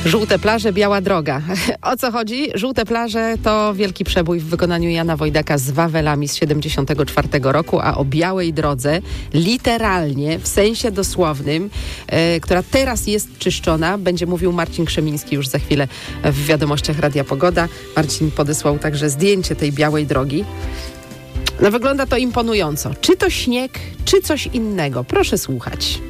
Żółte plaże, biała droga. O co chodzi? Żółte plaże to wielki przebój w wykonaniu Jana Wojdaka z Wawelami z 74 roku, a o białej drodze, literalnie, w sensie dosłownym, która teraz jest czyszczona, będzie mówił Marcin Krzemiński już za chwilę w wiadomościach Radia Pogoda. Marcin podesłał także zdjęcie tej białej drogi. No wygląda to imponująco. Czy to śnieg, czy coś innego? Proszę słuchać.